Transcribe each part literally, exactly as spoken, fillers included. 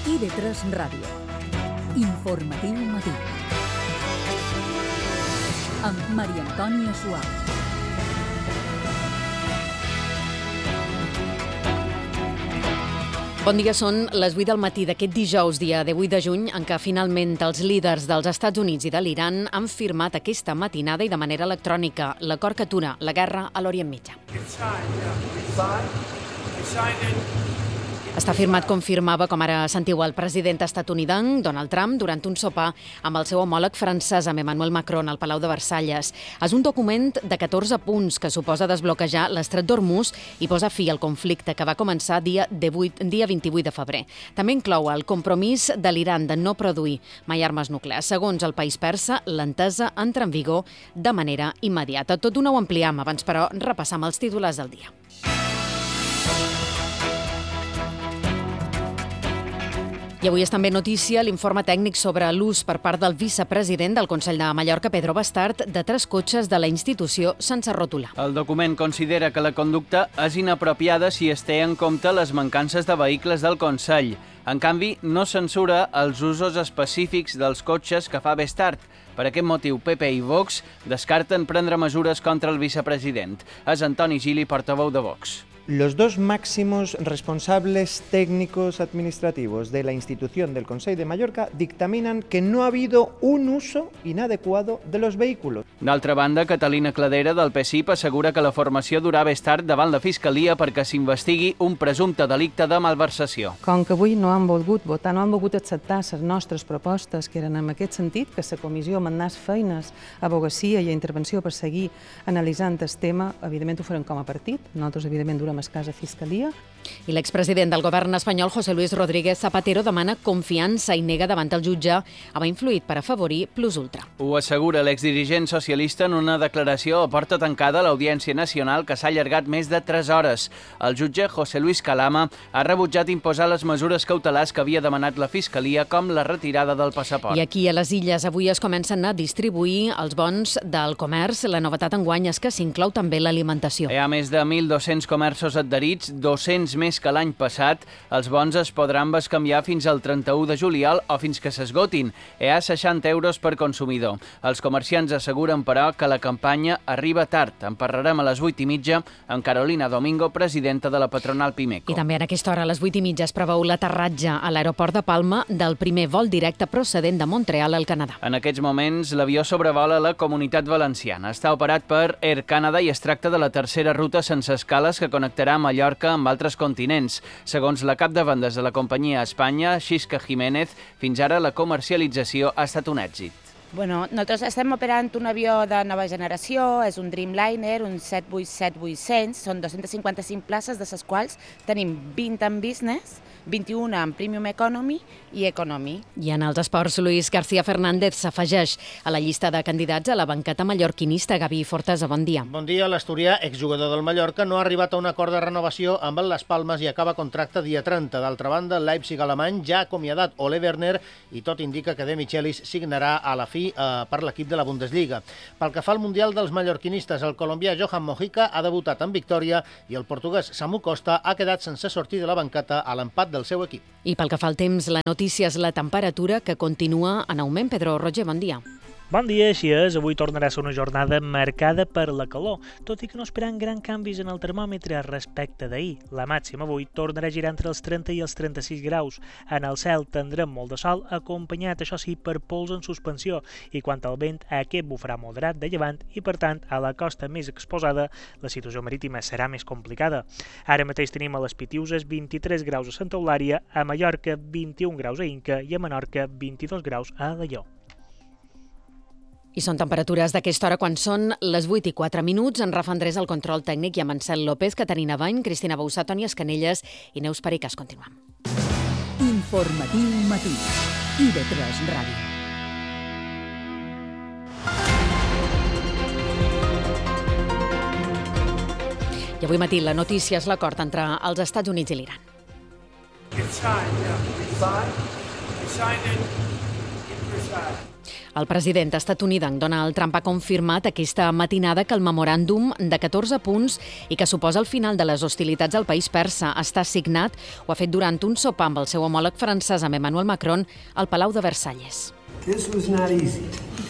I D tres Ràdio. Informatiu matí. Amb Maria Antònia Suau. Bon dia, són les vuit del matí d'aquest dijous, dia divuit de juny, en què finalment els líders dels Estats Units i de l'Iran han firmat aquesta matinada i de manera electrònica l'acord que atura la guerra a l'Orient Mitjà. Està firmat, com firmava, com ara sentiu, el president estatunidenc, Donald Trump, durant un sopar amb el seu homòleg francès, amb Emmanuel Macron, al Palau de Versalles. És un document de catorze punts que suposa desbloquejar l'estret d'Hormuz i posa fi al conflicte que va començar dia, divuit, dia vint-i-vuit de febrer. També inclou el compromís de l'Iran de no produir mai armes nuclears. Segons el país persa, l'entesa entra en vigor de manera immediata. Tot d'una ho ampliam, abans però repassam els titulars del dia. I avui és també notícia l'informe tècnic sobre l'ús per part del vicepresident del Consell de Mallorca, Pedro Bastard, de tres cotxes de la institució sense ròtula. El document considera que la conducta és inapropiada si es té en compte les mancances de vehicles del Consell. En canvi, no censura els usos específics dels cotxes que fa Bastard. Per aquest motiu, P P i Vox descarten prendre mesures contra el vicepresident. És Antoni Gili, portaveu de Vox. Los dos máximos responsables técnicos administrativos de la institución del Consell de Mallorca dictaminan que no ha habido un uso inadecuado de los vehículos. D'altra banda, Catalina Cladera, del P S I P, assegura que la formació durà més tard davant la Fiscalia perquè s'investigui un presumpte delicte de malversació. Com que avui no han volgut votar, no han volgut acceptar les nostres propostes, que eren en aquest sentit, que la comissió manés feines, abogacia i intervenció per seguir analitzant el tema, evidentment ho farem com a partit, nosaltres evidentment durem a casa Fiscalia. I l'expresident del govern espanyol, José Luis Rodríguez Zapatero, demana confiança i nega davant el jutge haver influït per afavorir Plus Ultra. Ho assegura l'exdirigent socialista en una declaració a porta tancada a l'Audiència Nacional que s'ha allargat més de tres hores. El jutge José Luis Calama ha rebutjat imposar les mesures cautelars que havia demanat la Fiscalia, com la retirada del passaport. I aquí a les Illes avui es comencen a distribuir els bons del comerç. La novetat enguany és que s'inclou també l'alimentació. Hi ha més de mil dos-cents comerços adherits, dos-cents més que l'any passat. Els bons es podran bescanviar fins al trenta-u de juliol o fins que s'esgotin. Hi ha seixanta euros per consumidor. Els comerciants asseguren, però, que la campanya arriba tard. En parlarem a les vuit i mitja amb Carolina Domingo, presidenta de la patronal Pimeco. I també en aquesta hora, a les vuit i mitja, es preveu l'aterratge a l'aeroport de Palma del primer vol directe procedent de Montreal al Canadà. En aquests moments, l'avió sobrevola la Comunitat Valenciana. Està operat per Air Canada i es tracta de la tercera ruta sense escales que connectarà Mallorca amb altres continents. Segons la cap de vendes de la companyia a Espanya, Xisca Jiménez, fins ara la comercialització ha estat un èxit. Bueno, nosaltres estem operant un avió de nova generació, és un Dreamliner, un set vuit set vuit-cents, són dos-cents cinquanta-cinc places, de les quals tenim vint en business, vint-i-una en Premium Economy i Economy. I en els esports, Luis García Fernández s'afegeix a la llista de candidats a la banqueta mallorquinista. Gavi Fortesa, bon dia. Bon dia. L'asturià, exjugador del Mallorca, no ha arribat a un acord de renovació amb el Las Palmas i acaba contracte dia trenta. D'altra banda, el Leipzig alemany ja ha acomiadat Ole Werner i tot indica que De Michelis signarà a la fi eh, per l'equip de la Bundesliga. Pel que fa al Mundial dels mallorquinistes, el colombià Johan Mojica ha debutat en victòria i el portuguès Samu Costa ha quedat sense sortir de la banqueta a l'empat del seu equip. I pel que fa al temps, la notícia és la temperatura, que continua en augment. Pedro Roger, bon dia. Bon dia, així és. Avui tornarà a ser una jornada marcada per la calor, tot i que no esperant grans canvis en el termòmetre respecte d'ahir. La màxima avui tornarà a girar entre els trenta i els trenta-sis graus. En el cel tindrem molt de sol, acompanyat, això sí, per pols en suspensió, i quant al vent, aquest bufarà moderat de llevant i, per tant, a la costa més exposada, la situació marítima serà més complicada. Ara mateix tenim a les Pitiuses vint-i-tres graus a Santa Eulària, a Mallorca vint-i-un graus a Inca i a Menorca vint-i-dos graus a Alaior. I són temperatures d'aquesta hora quan són les vuit i quatre minuts. En Rafa Andrés, el control tècnic, i amb Ansel López, Caterina Bany, Cristina Bausà, Toni Escanelles i Neus Pericas. Continuem. Informatiu matí. I D tres Ràdio. I avui matí la notícia és l'acord entre els Estats Units i l'Iran. El president estatunidenc Donald Trump ha confirmat aquesta matinada que el memoràndum de catorze punts i que suposa el final de les hostilitats al país persa està signat. Ho ha fet durant un sopar amb el seu homòleg francès, amb Emmanuel Macron, al Palau de Versalles. This was not easy,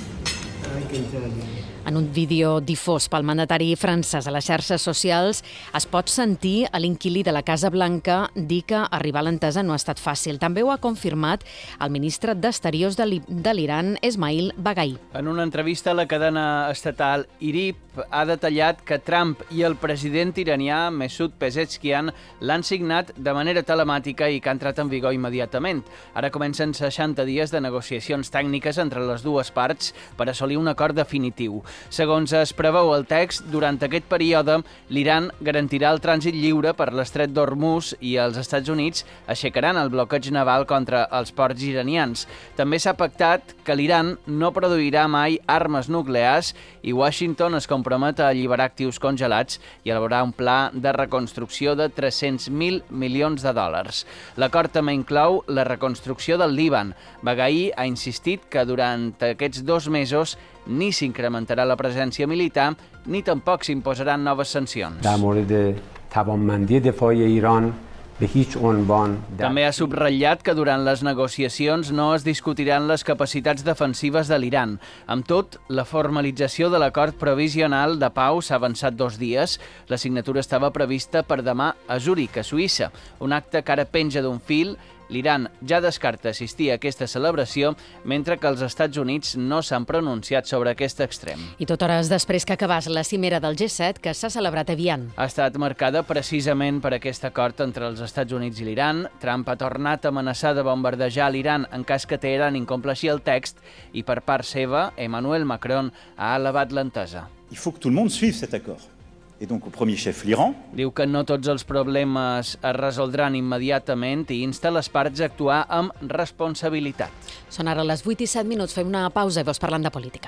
I can tell you. En un vídeo difós pel mandatari francès a les xarxes socials es pot sentir a l'inquilí de la Casa Blanca dir que arribar a l'entesa no ha estat fàcil. També ho ha confirmat el ministre d'Exteriors de l'Iran, Esmail Baghai. En una entrevista a la cadena estatal I R I P ha detallat que Trump i el president iranià Masoud Pezeshkian l'han signat de manera telemàtica i que ha entrat en vigor immediatament. Ara comencen seixanta dies de negociacions tècniques entre les dues parts per assolir un acord definitiu. Segons es preveu el text, durant aquest període, l'Iran garantirà el trànsit lliure per l'estret d'Hormuz i els Estats Units aixecaran el bloqueig naval contra els ports iranians. També s'ha pactat que l'Iran no produirà mai armes nuclears i Washington es compromet a alliberar actius congelats i elaborar un pla de reconstrucció de tres-cents mil milions de dòlars. L'acord també inclou la reconstrucció del Líban. Baghai ha insistit que durant aquests dos mesos ni s'incrementarà la presència militar ni tampoc s'imposaran noves sancions. در مورد توانمندی دفاعی ایران به هیچ عنوان. També ha subratllat que durant les negociacions no es discutiran les capacitats defensives de l'Iran. Amb tot, la formalització de l'acord provisional de pau s'ha avançat dos dies. La signatura estava prevista per demà a Zúrich, a Suïssa, un acte que ara penja d'un fil. L'Iran ja descarta assistir a aquesta celebració, mentre que els Estats Units no s'han pronunciat sobre aquest extrem. I tot hores després que acabés la cimera del G set, que s'ha celebrat a Vian. Ha estat marcada precisament per aquest acord entre els Estats Units i l'Iran. Trump ha tornat a amenaçar de bombardejar l'Iran en cas que Teheran incompleixi el text i per part seva, Emmanuel Macron ha elevat l'entesa. Il faut que tout le monde suive cet accord. Et donc, au premier chef, l'Iran. Diu que no tots els problemes es resoldran immediatament i insta les parts a actuar amb responsabilitat. Són ara les vuit i set minuts, fem una pausa i vos parlant de política.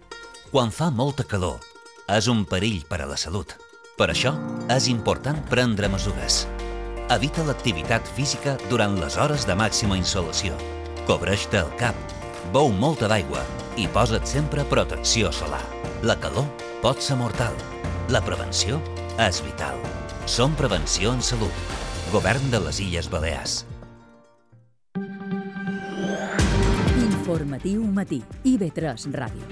Quan fa molta calor, és un perill per a la salut. Per això, és important prendre mesures. Evita l'activitat física durant les hores de màxima insolació. Cobreix-te el cap, beu molta d'aigua i posa't sempre protecció solar. La calor pot ser mortal. La prevenció és vital. Som Prevenció en Salut. Govern de les Illes Balears. Informatiu matí. I V tres Ràdio.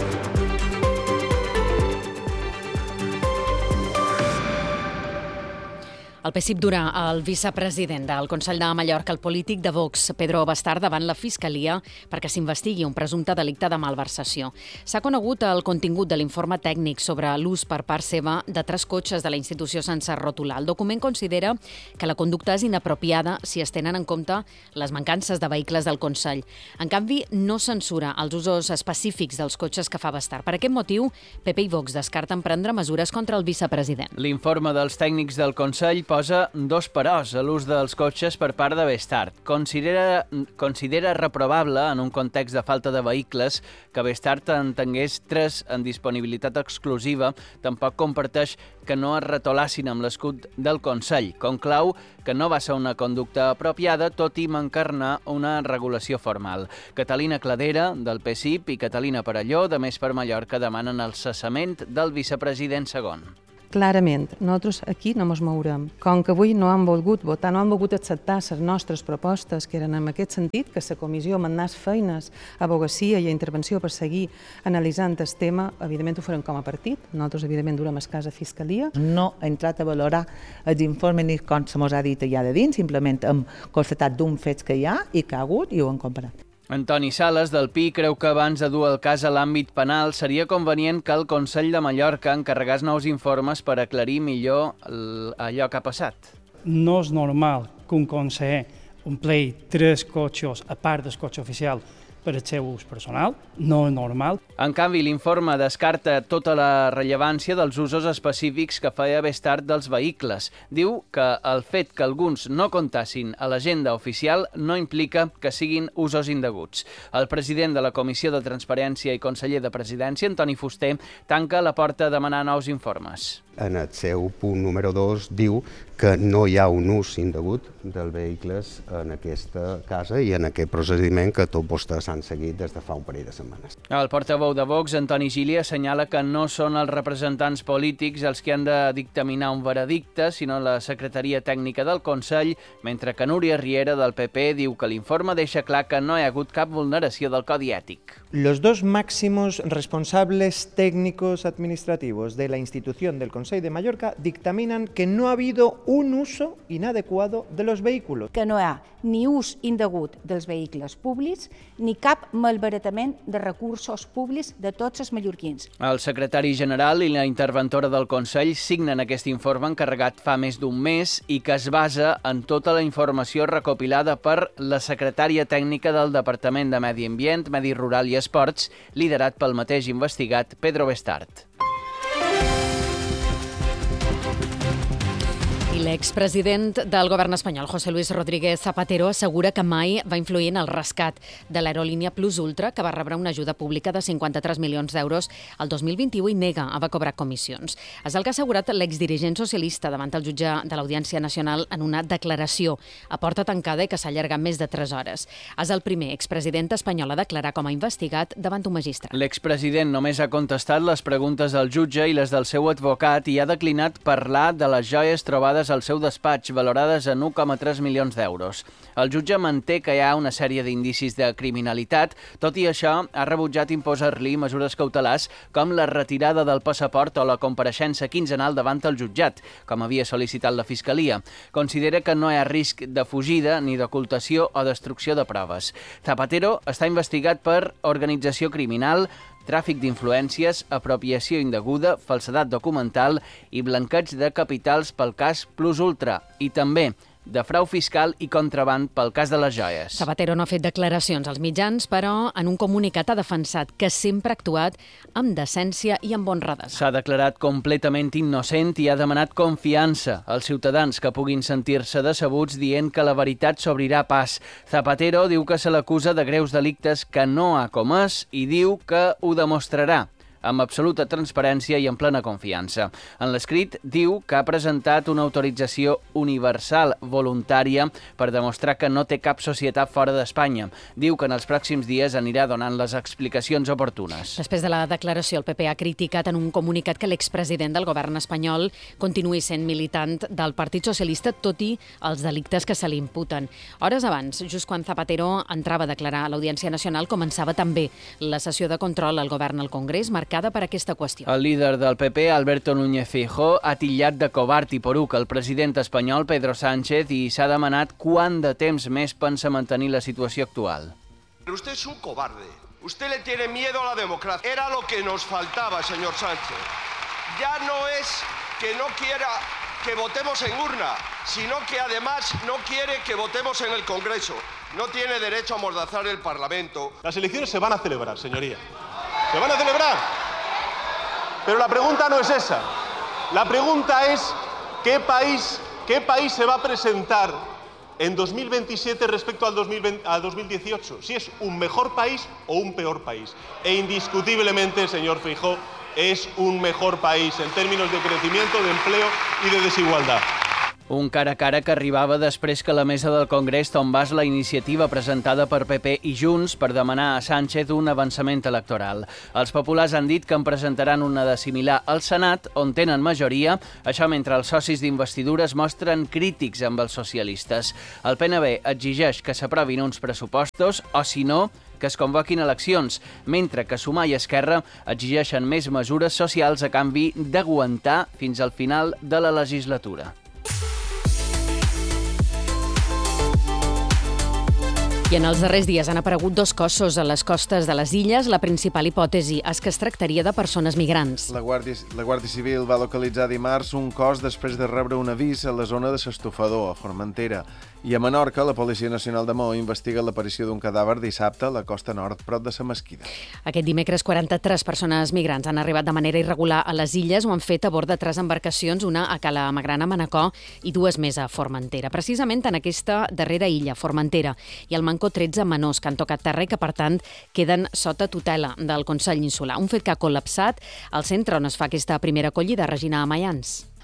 El P S I B durà el vicepresident del Consell de Mallorca, el polític de Vox, Pedro Bastard, davant la Fiscalia perquè s'investigui un presumpte delicte de malversació. S'ha conegut el contingut de l'informe tècnic sobre l'ús per part seva de tres cotxes de la institució sense rotular. El document considera que la conducta és inapropiada si es tenen en compte les mancances de vehicles del Consell. En canvi, no censura els usos específics dels cotxes que fa Bastard. Per aquest motiu, P P i Vox descarten prendre mesures contra el vicepresident. L'informe dels tècnics del Consell posa dos peròs a l'ús dels cotxes per part de Bastard. Considera, considera reprovable, en un context de falta de vehicles, que Bastard en tingués tres en disponibilitat exclusiva. Tampoc comparteix que no es retolassin amb l'escut del Consell. Conclau que no va ser una conducta apropiada, tot i mancar-ne una regulació formal. Catalina Cladera, del P S I B, i Catalina Parelló, de Més per Mallorca, demanen el cessament del vicepresident segon. Clarament, nosaltres aquí no ens mourem. Com que avui no han volgut votar, no han volgut acceptar les nostres propostes, que eren en aquest sentit, que la comissió manés feines a advocacia i a intervenció per seguir analitzant el tema, evidentment ho farem com a partit, nosaltres evidentment durem el cas a Fiscalia. No he entrat a valorar els informes ni com se mos ha dit allà de dins, simplement hem constatat d'un fets que hi ha i que ha hagut i ho hem comparat. Antoni Sales, del Pi, creu que abans de dur el cas a l'àmbit penal seria convenient que el Consell de Mallorca encarregés nous informes per aclarir millor allò que ha passat. No és normal que un conseller omplei tres cotxes a part del cotxe oficial per al seu ús personal, no és normal. En canvi, l'informe descarta tota la rellevància dels usos específics que feia Bastard dels vehicles. Diu que el fet que alguns no comptassin a l'agenda oficial no implica que siguin usos indeguts. El president de la Comissió de Transparència i conseller de Presidència, Antoni Fuster, tanca la porta a demanar nous informes. En el seu punt número dos diu que no hi ha un ús indegut dels vehicles en aquesta casa i en aquest procediment que tots vostès han seguit des de fa un parell de setmanes. El portaveu de Vox, Antoni Gili, assenyala que no són els representants polítics els que han de dictaminar un veredicte, sinó la Secretaria Tècnica del Consell, mentre que Núria Riera, del P P, diu que l'informe deixa clar que no hi ha hagut cap vulneració del Codi Ètic. Los dos máximos responsables técnicos administrativos de la institución del Consell de Mallorca dictaminan que no ha habido un uso inadecuado de los vehículos. Que no hi ha ni ús indegut dels vehicles públics ni cap malbaratament de recursos públics de tots els mallorquins. El secretari general i la interventora del Consell signen aquest informe encarregat fa més d'un mes i que es basa en tota la informació recopilada per la secretària tècnica del Departament de Medi Ambient, Medi Rural i Esports, liderat pel mateix investigat Pedro Bestart. I l'expresident del govern espanyol, José Luis Rodríguez Zapatero, assegura que mai va influir en el rescat de l'aerolínia Plus Ultra, que va rebre una ajuda pública de cinquanta-tres milions d'euros el dos mil vint-i-u i nega haver cobrat comissions. És el que ha assegurat l'exdirigent socialista davant el jutge de l'Audiència Nacional en una declaració a porta tancada i que s'ha allargat més de tres hores. És el primer expresident espanyol a declarar com a investigat davant un magistrat. L'expresident només ha contestat les preguntes del jutge i les del seu advocat i ha declinat parlar de les joies trobades al seu despatx, valorades en un coma tres milions d'euros. El jutge manté que hi ha una sèrie d'indicis de criminalitat, tot i això ha rebutjat imposar-li mesures cautelars com la retirada del passaport o la compareixença quinzenal davant el jutjat, com havia sol·licitat la Fiscalia. Considera que no hi ha risc de fugida ni d'ocultació o destrucció de proves. Zapatero està investigat per organització criminal, tràfic d'influències, apropiació indeguda, falsedat documental i blanqueig de capitals pel cas Plus Ultra i també de frau fiscal i contraband pel cas de les joies. Zapatero no ha fet declaracions als mitjans, però en un comunicat ha defensat que sempre ha actuat amb decència i amb honradesa. S'ha declarat completament innocent i ha demanat confiança als ciutadans que puguin sentir-se decebuts dient que la veritat s'obrirà pas. Zapatero diu que se l'acusa de greus delictes que no ha comès i diu que ho demostrarà amb absoluta transparència i en plena confiança. En l'escrit diu que ha presentat una autorització universal voluntària per demostrar que no té cap societat fora d'Espanya. Diu que en els pròxims dies anirà donant les explicacions oportunes. Després de la declaració, el P P ha criticat en un comunicat que l'expresident del govern espanyol continuï sent militant del Partit Socialista, tot i els delictes que se li imputen. Hores abans, just quan Zapatero entrava a declarar a l'Audiència Nacional, començava també la sessió de control al govern al Congrés, marcada per aquesta qüestió. El líder del P P, Alberto Núñez Feijóo, ha titllat de covard i poruc el president espanyol Pedro Sánchez i s'ha demanat quant de temps més pensa mantenir la situació actual. Usted es un cobarde. Usted le tiene miedo a la democracia. Era lo que nos faltaba, señor Sánchez. Ya no es que no quiera que votemos en urna, sino que además no quiere que votemos en el Congreso. No tiene derecho a amordazar el Parlamento. Las elecciones se van a celebrar, señoría. Se van a celebrar. Pero la pregunta no es esa. La pregunta es ¿qué país, qué país se va a presentar en dos mil veintisiete respecto al dos mil veinte, al dos mil dieciocho? Si es un mejor país o un peor país. E indiscutiblemente, señor Feijóo, es un mejor país en términos de crecimiento, de empleo y de desigualdad. Un cara a cara que arribava després que la mesa del Congrés tombàs la iniciativa presentada per P P i Junts per demanar a Sánchez un avançament electoral. Els populars han dit que en presentaran una de similar al Senat, on tenen majoria, això mentre els socis d'investidura es mostren crítics amb els socialistes. El P N B exigeix que s'aprovin uns pressupostos o, si no, que es convoquin eleccions, mentre que Sumar i Esquerra exigeixen més mesures socials a canvi d'aguantar fins al final de la legislatura. I en els darrers dies han aparegut dos cossos a les costes de les illes. La principal hipòtesi és que es tractaria de persones migrants. La Guàrdia, la Guàrdia Civil va localitzar dimarts un cos després de rebre un avís a la zona de s'Estofador, a Formentera. I a Menorca, la Policia Nacional de Maó investiga l'aparició d'un cadàver dissabte a la costa nord, prop de sa Mesquida. Aquest dimecres, quaranta-tres persones migrants han arribat de manera irregular a les illes. Ho han fet a bord de tres embarcacions, una a Cala Magrana, Manacor, i dues més a Formentera. Precisament en aquesta darrera illa, Formentera, i el Mancó tretze menors que han tocat terra i que, per tant, queden sota tutela del Consell Insular. Un fet que ha col·lapsat el centre on es fa aquesta primera acollida, Regina Amaians.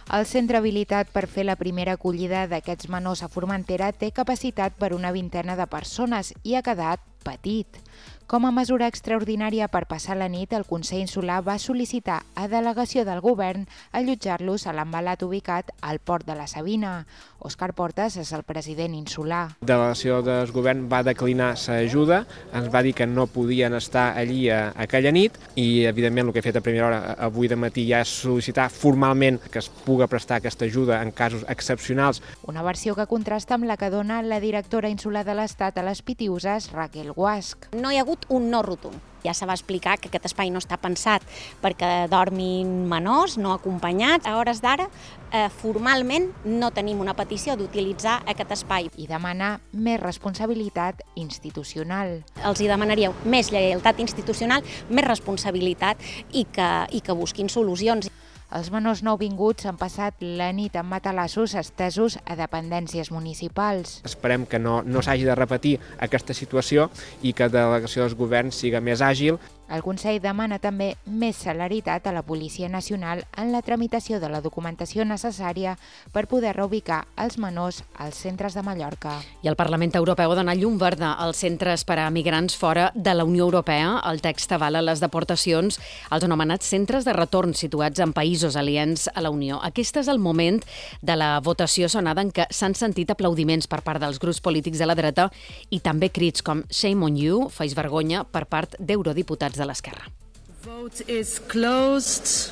El centre habilitat per fer la primera acollida d'aquests menors a Formentera té capacitat per una vintena de persones i ha quedat petit. Com a mesura extraordinària per passar la nit, el Consell Insular va sol·licitar a delegació del govern allotjar-los a l'embalat ubicat al port de la Sabina. Òscar Portes és el president insular. La delegació del govern va declinar l'ajuda, ens va dir que no podien estar allí a, a aquella nit i, evidentment, el que he fet a primera hora avui de matí ja és sol·licitar formalment que es pugui prestar aquesta ajuda en casos excepcionals. Una versió que contrasta amb la que dona la directora insular de l'Estat a les Pitiüses, Raquel Guasch. No hi ha hagut un no rotund. Ja se va explicar que aquest espai no està pensat perquè dormin menors, no acompanyats. A hores d'ara, eh, formalment, no tenim una petició d'utilitzar aquest espai. I demana més responsabilitat institucional. Els hi demanaríeu més lleialtat institucional, més responsabilitat i que, i que busquin solucions. Els menors nouvinguts han passat la nit amb matalassos estesos a dependències municipals. Esperem que no, no s'hagi de repetir aquesta situació i que la delegació del govern siga més àgil. El Consell demana també més celeritat a la Policia Nacional en la tramitació de la documentació necessària per poder reubicar els menors als centres de Mallorca. I el Parlament Europeu ha donat llum verda als centres per a migrants fora de la Unió Europea. El text avala les deportacions als anomenats centres de retorn situats en països aliens a la Unió. Aquest és el moment de la votació sonada en què s'han sentit aplaudiments per part dels grups polítics de la dreta i també crits com "Shame on you", feix vergonya, per part d'eurodiputats de l'esquerra. Vote is closed.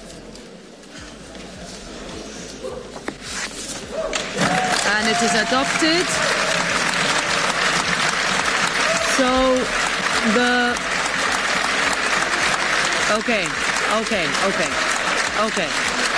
And it is adopted. So the Okay, okay, okay. Okay.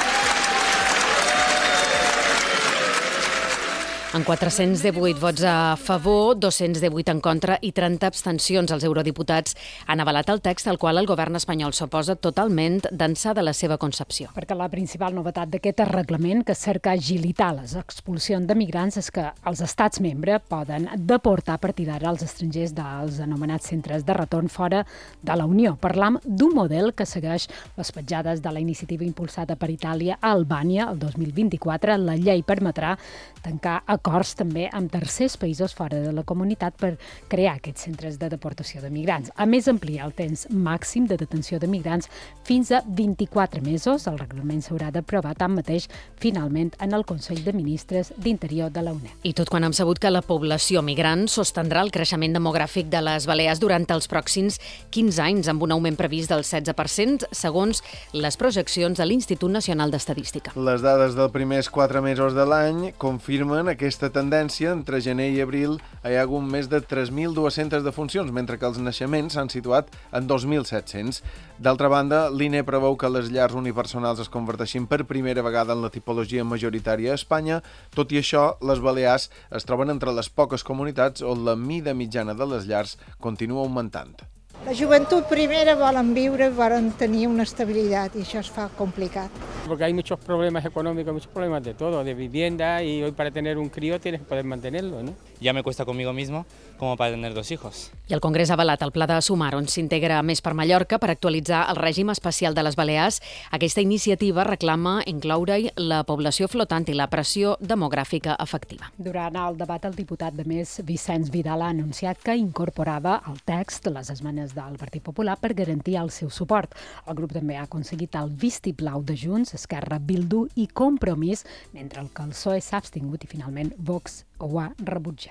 En quatre-cents divuit vots a favor, dos-cents divuit en contra i trenta abstencions. Els eurodiputats han avalat el text al qual el govern espanyol s'oposa totalment d'ençà de la seva concepció. Perquè la principal novetat d'aquest reglament, que cerca agilitar les expulsions de migrants, és que els estats membres poden deportar a partir d'ara els estrangers dels anomenats centres de retorn fora de la Unió. Parlam d'un model que segueix les petjades de la iniciativa impulsada per Itàlia a Albània el dos mil vint-i-quatre. La llei permetrà tancar acords també amb tercers països fora de la comunitat per crear aquests centres de deportació de migrants. A més, amplia el temps màxim de detenció de migrants fins a vint-i-quatre mesos. El reglament s'haurà d'aprovar tanmateix finalment en el Consell de Ministres d'Interior de la U N E D. I tot quan hem sabut que la població migrant sostendrà el creixement demogràfic de les Balears durant els pròxims quinze anys, amb un augment previst del setze per cent, segons les projeccions de l'Institut Nacional d'Estadística. Les dades dels primers quatre mesos de l'any confirmen aquesta tendència. Entre gener i abril hi ha hagut més de tres mil dues-centes defuncions, mentre que els naixements s'han situat en dos mil set-cents. D'altra banda, l'I N E preveu que les llars unipersonals es converteixin per primera vegada en la tipologia majoritària a Espanya. Tot i això, les Balears es troben entre les poques comunitats on la mida mitjana de les llars continua augmentant. La joventut primera volen viure, volen tenir una estabilitat i això es fa complicat. Porque hay muchos problemas económicos, muchos problemas de todo, de vivienda, y hoy para tener un crío tienes que poder mantenerlo, ¿no? Ya me cuesta conmigo mismo como para tener dos hijos. I el Congrés ha avalat el pla de Sumar, on s'integra Més per Mallorca per actualitzar el règim especial de les Balears. Aquesta iniciativa reclama incloure-hi la població flotant i la pressió demogràfica efectiva. Durant el debat, el diputat de Més, Vicenç Vidal, ha anunciat que incorporava al text les esmenes del Partit Popular per garantir el seu suport. El grup també ha aconseguit el vistiplau de Junts, Esquerra, Bildu i Compromís, mentre que el P S O E s'ha abstingut i finalment Vox ho ha rebutjat.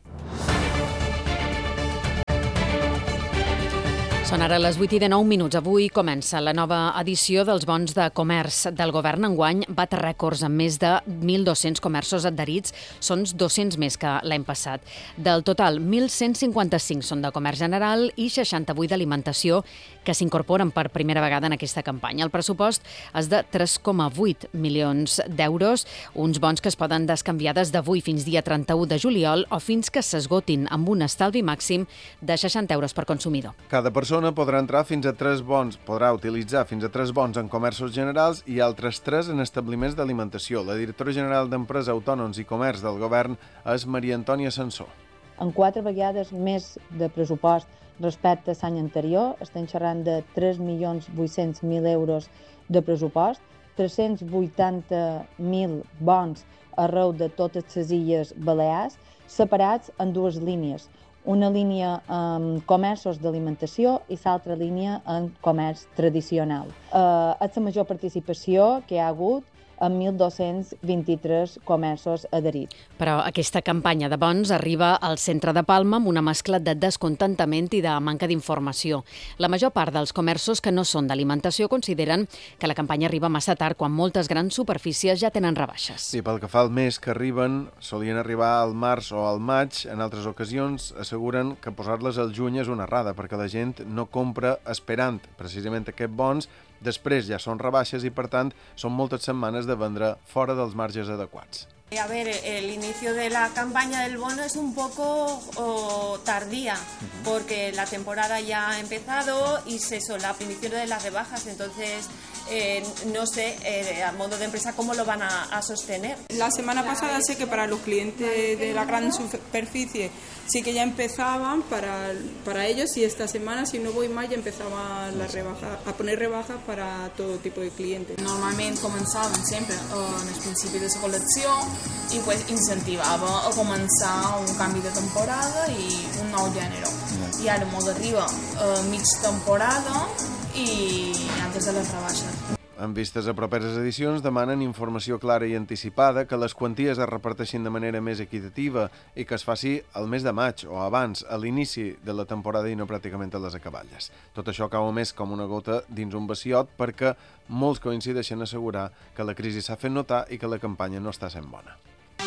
Són ara les vuit i dinou minuts. Avui comença la nova edició dels bons de comerç del govern. Enguany bat rècords amb més de mil dos-cents comerços adherits. Són dos-cents més que l'any passat. Del total, mil cent cinquanta-cinc són de comerç general i seixanta-vuit d'alimentació, que s'incorporen per primera vegada en aquesta campanya. El pressupost és de tres coma vuit milions d'euros, uns bons que es poden descanviar des d'avui fins dia trenta-u de juliol o fins que s'esgotin amb un estalvi màxim de seixanta euros per consumidor. Cada persona podrà entrar fins a tres bons, podrà utilitzar fins a tres bons en comerços generals i altres tres en establiments d'alimentació. La directora general d'Empresa, Autònoms i Comerç del Govern és Maria Antònia Sansó. En quatre vegades més de pressupost respecte a l'any anterior, estem xerrant de tres milions vuit-cents mil euros de pressupost, tres-cents vuitanta mil bons arreu de totes les Illes Balears, separats en dues línies. Una línia en comerços d'alimentació i l'altra línia en comerç tradicional. Eh, és la major participació que hi ha hagut amb mil dos-cents vint-i-tres comerços adherits. Però aquesta campanya de bons arriba al centre de Palma amb una mescla de descontentament i de manca d'informació. La major part dels comerços que no són d'alimentació consideren que la campanya arriba massa tard quan moltes grans superfícies ja tenen rebaixes. I pel que fa al mes que arriben, solien arribar al març o al maig. En altres ocasions asseguren que posar-les al juny és una errada perquè la gent no compra esperant precisament aquests bons. Després ja són rebaixes i, per tant, són moltes setmanes de vendre fora dels marges adequats. A ver, el inicio de la campaña del bono es un poco oh, tardía, porque la temporada ya ha empezado y se solapa el inicio de las rebajas, entonces eh, no sé eh, a modo de empresa cómo lo van a, a sostener. La semana pasada sé que para los clientes de la gran superficie sí que ya empezaban para, para ellos, y esta semana, si no voy mal, ya empezaban la rebaja, a poner rebajas para todo tipo de clientes. Normalment començaven sempre en el principi de la col·lecció i pues, incentivava a començar un canvi de temporada i un nou gènere. I ara molt arriba a mig temporada i antes de les rebaixes. En vistes a properes edicions, demanen informació clara i anticipada, que les quanties es reparteixin de manera més equitativa i que es faci al mes de maig o abans, a l'inici de la temporada i no pràcticament a les acaballes. Tot això cau més com una gota dins un vaciot perquè molts coincideixen a assegurar que la crisi s'ha fet notar i que la campanya no està sent bona.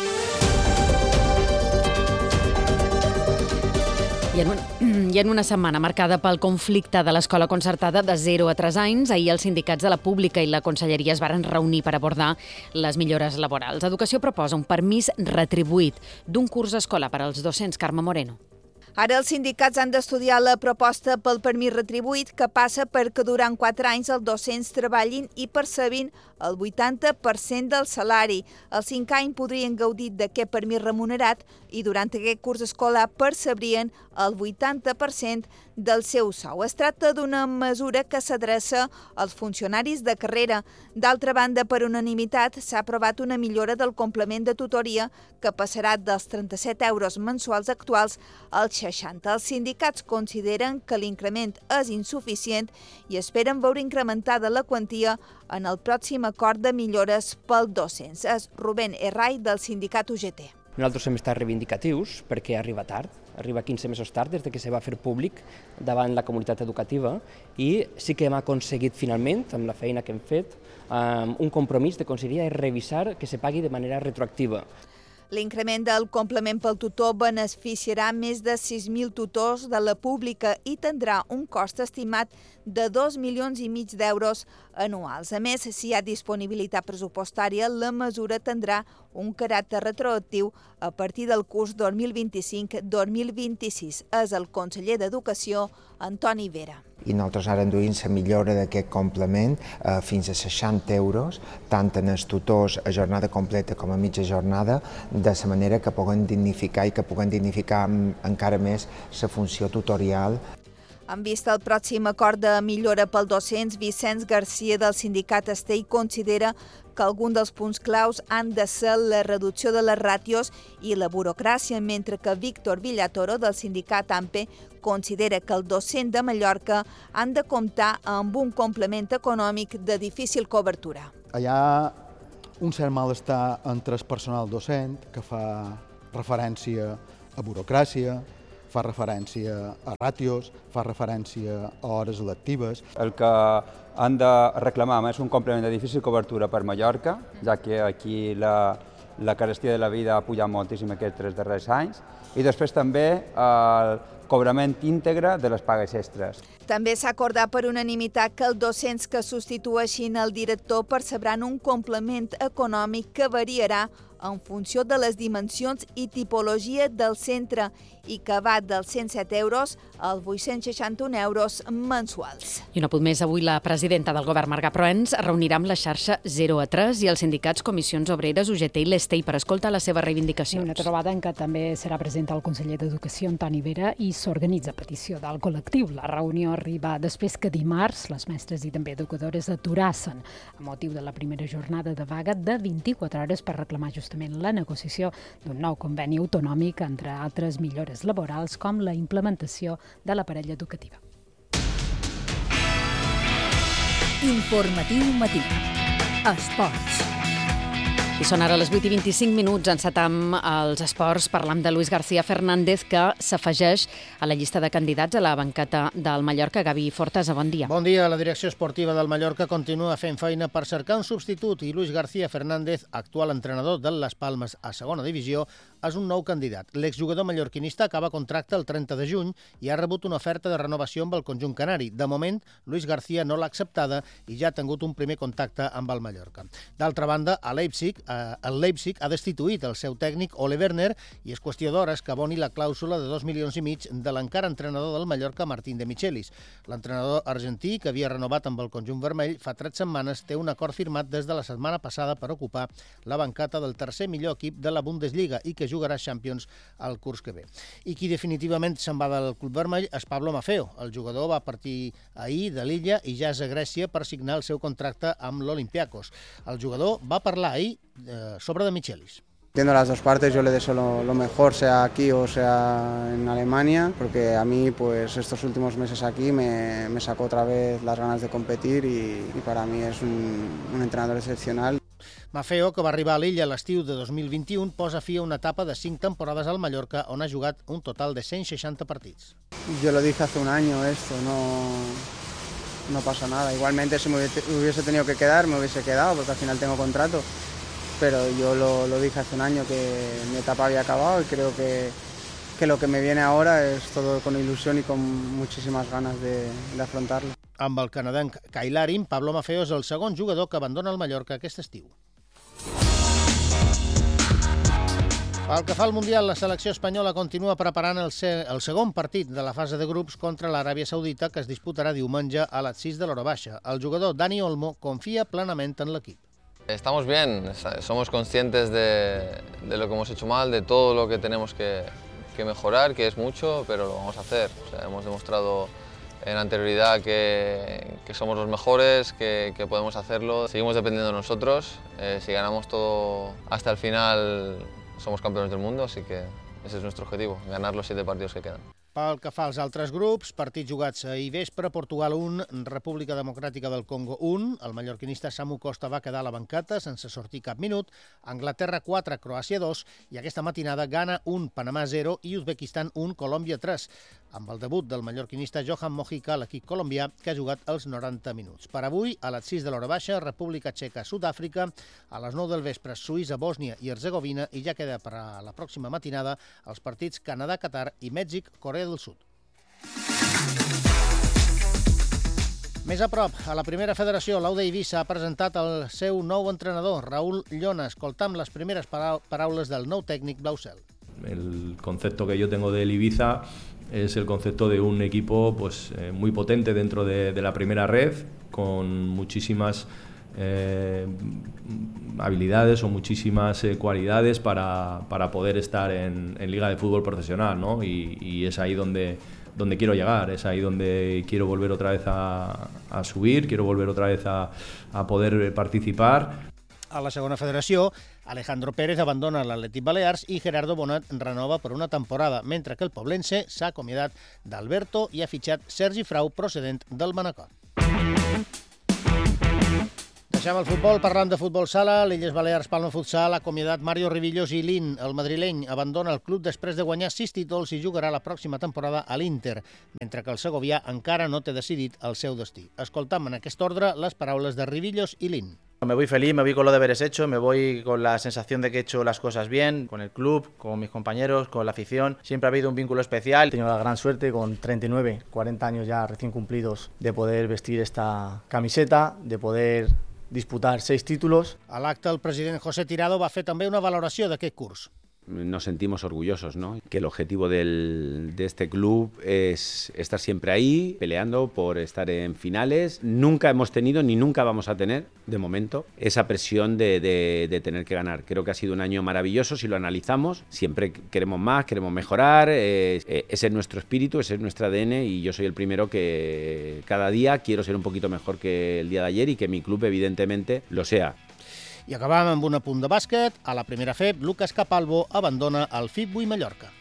I en, una, I en una setmana marcada pel conflicte de l'escola concertada de zero a tres anys, ahir els sindicats de la pública i la conselleria es varen reunir per abordar les millores laborals. Educació proposa un permís retribuït d'un curs escolar per als docents. Carme Moreno. Ara els sindicats han d'estudiar la proposta pel permís retribuït, que passa perquè durant quatre anys els docents treballin i percebin el vuitanta per cent del salari. Els cinc anys podrien gaudir d'aquest permís remunerat i durant aquest curs escolar percebrien el vuitanta per cent del seu sou. Es tracta d'una mesura que s'adreça als funcionaris de carrera. D'altra banda, per unanimitat, s'ha aprovat una millora del complement de tutoria que passarà dels trenta-set euros mensuals actuals als seixanta. Els sindicats consideren que l'increment és insuficient i esperen veure incrementada la quantia en el pròxim acord de millores pel docents. És Rubén Herray, del sindicat U G T. Nosaltres hem estat reivindicatius perquè arriba tard, arriba quinze mesos tard des que se va fer públic davant la comunitat educativa, i sí que hem aconseguit finalment, amb la feina que hem fet, un compromís de conselleria és revisar que se pagui de manera retroactiva. L'increment del complement pel tutor beneficiarà més de sis mil tutors de la pública i tindrà un cost estimat de dos milions i mig d'euros anuals. A més, si hi ha disponibilitat pressupostària, la mesura tindrà un caràcter retroactiu a partir del curs dos mil vint-i-cinc dos mil vint-i-sis. És el conseller d'Educació, Antoni Vera. I nosaltres ara enduïm la millora d'aquest complement eh, fins a seixanta euros, tant en els tutors a jornada completa com a mitja jornada, de la manera que puguen dignificar i que puguen dignificar encara més la funció tutorial. En vista al pròxim acord de millora pel docents, Vicenç Garcia del sindicat Estell considera que alguns dels punts claus han de ser la reducció de les ràtios i la burocràcia, mentre que Víctor Villatoro del sindicat AMPE considera que el docent de Mallorca han de comptar amb un complement econòmic de difícil cobertura. Hi ha un cert malestar entre el personal docent que fa referència a burocràcia, fa referència a ràtios, fa referència a hores lectives. El que han de reclamar és un complement de difícil cobertura per Mallorca, ja que aquí la, la carestia de la vida ha pujat moltíssim aquests tres darrers anys, i després també el cobrament íntegre de les pagues extres. També s'ha acordat per unanimitat que els docents que substitueixin el director percebran un complement econòmic que variarà en funció de les dimensions i tipologia del centre i que va dels cent set euros als vuit-cents seixanta-un euros mensuals. I una punt més, avui la presidenta del govern, Marga Proens, reunirà amb la xarxa zero a tres i els sindicats Comissions Obreres, U G T i l'Estei per escoltar les seves reivindicacions. Una trobada en què també serà present el conseller d'Educació, Antoni Vera, i s'organitza a petició del col·lectiu. La reunió arriba després que dimarts les mestres i també educadores aturassen a motiu de la primera jornada de vaga de vint-i-quatre hores per reclamar justament la negociació d'un nou conveni autonòmic, entre altres millores laborals com la implementació de l'aparell educativa. Informatiu matí. Esports. I són ara les vuit i vint-i-cinc minuts, encetam els esports, parlant de Luis García Fernández, que s'afegeix a la llista de candidats a la banqueta del Mallorca. Gavi Fortasa, bon dia. Bon dia. La direcció esportiva del Mallorca continua fent feina per cercar un substitut i Luis García Fernández, actual entrenador del Las Palmes a segona divisió, és un nou candidat. L'exjugador mallorquinista acaba contracte el trenta de juny i ha rebut una oferta de renovació amb el conjunt canari. De moment, Luis García no l'ha acceptada i ja ha tingut un primer contacte amb el Mallorca. D'altra banda, a Leipzig, eh, el Leipzig ha destituït el seu tècnic Ole Werner i és qüestió d'hores que aboni la clàusula de dos milions i mig de l'encara entrenador del Mallorca, Martín de Michelis. L'entrenador argentí, que havia renovat amb el conjunt vermell fa tres setmanes, té un acord firmat des de la setmana passada per ocupar la banqueta del tercer millor equip de la Bundesliga i que jugarà Champions el curs que ve. I qui definitivament se'n va del club vermell és Pablo Maffeo. El jugador va partir ahir de l'illa i ja és a Grècia per signar el seu contracte amb l'Olympiakos. El jugador va parlar ahir eh, sobre de Michelis. Entiendo las dos partes, yo le deseo lo, lo mejor, sea aquí o sea en Alemania, porque a mí pues estos últimos meses aquí me, me sacó otra vez las ganas de competir y, y para mí es un, un entrenador excepcional. Maffeo, que va arribar a l'illa a l'estiu de dos mil vint-i-un, posa fi a una etapa de cinc temporades al Mallorca on ha jugat un total de cent seixanta partits. Yo lo dije hace un año esto, no, no pasa nada. Igualmente si me hubiese tenido que quedar, me hubiese quedado porque al final tengo contrato. Pero yo lo, lo dije hace un año que mi etapa había acabado y creo que, que lo que me viene ahora es todo con ilusión y con muchísimas ganas de, de afrontarlo. Amb el canadenc Kyle Larin, Pablo Maffeo és el segon jugador que abandona el Mallorca aquest estiu. Pel que fa al Mundial, la selecció espanyola continua preparant el, se el segon partit de la fase de grups contra l'Aràbia Saudita, que es disputarà diumenge a les sis de l'hora baixa. El jugador Dani Olmo confia plenament en l'equip. Estamos bien, somos conscientes de, de lo que hemos hecho mal, de todo lo que tenemos que, que mejorar, que es mucho, pero lo vamos a hacer. O sea, hemos demostrado en anterioridad que, que somos los mejores, que, que podemos hacerlo. Seguimos dependiendo de nosotros, eh, si ganamos todo hasta el final somos campeones del mundo, así que ese es nuestro objetivo, ganar los siete partidos que quedan. Pel que fa als altres grups, partits jugats ahir vespre, Portugal un, República Democràtica del Congo un, el mallorquinista Samu Costa va quedar a la banqueta sense sortir cap minut, Anglaterra quatre, Croàcia dos, i aquesta matinada Ghana un, Panamà zero i Uzbekistan un, Colòmbia tres, amb el debut del mallorquinista Johan Mojica a l'equip colombià, que ha jugat els noranta minuts. Per avui, a les sis de l'hora baixa, República Txeca, Sud-àfrica, a les nou del vespre, Suïssa, Bòsnia i Herzegovina, i ja queda per a la pròxima matinada els partits Canadà, Qatar i Mèxic, Corea del Sud. Més a prop, a la primera federació, l'Auda Eivissa ha presentat el seu nou entrenador, Raúl Llona. Escoltam les primeres paraules del nou tècnic blau-cel. El concepto que yo tengo del Ibiza es el concepto de un equipo pues, eh, muy potente dentro de, de la primera red, con muchísimas eh, habilidades o muchísimas eh, cualidades para, para poder estar en, en Liga de Fútbol Profesional, ¿no? Y, y es ahí donde, donde quiero llegar, es ahí donde quiero volver otra vez a, a subir, quiero volver otra vez a, a poder participar. A la segona federació, Alejandro Pérez abandona l'Atlètic Balears i Gerardo Bonat renova per una temporada, mentre que el poblense s'ha acomiadat d'Alberto i ha fitxat Sergi Frau, procedent del Manacor. Deixem el futbol parlant de futbol sala. L'Illes Balears Palma Futsal ha acomiadat Mario Rivillos i Lin. El madrileny abandona el club després de guanyar sis títols i jugarà la pròxima temporada a l'Inter, mentre que el segovià encara no té decidit el seu destí. Escoltam en aquest ordre les paraules de Rivillos i Lin. Me voy feliz, me voy con los deberes hechos, me voy con la sensación de que he hecho las cosas bien, con el club, con mis compañeros, con la afición. Siempre ha habido un vínculo especial. He tenido la gran suerte con treinta y nueve, cuarenta años ya recién cumplidos de poder vestir esta camiseta, de poder disputar seis títulos. A l'acte, el president José Tirado va fer també una valoració d'aquest curs. Nos sentimos orgullosos, ¿no? Que el objetivo del, de este club es estar siempre ahí, peleando por estar en finales. Nunca hemos tenido ni nunca vamos a tener, de momento, esa presión de, de, de tener que ganar. Creo que ha sido un año maravilloso si lo analizamos. Siempre queremos más, queremos mejorar. Eh, ese es nuestro espíritu, ese es nuestro A D N y yo soy el primero que cada día quiero ser un poquito mejor que el día de ayer y que mi club, evidentemente, lo sea. I acabam amb un apunt de bàsquet. A la primera F E B, Lucas Capalvo abandona el F I B Buy Mallorca.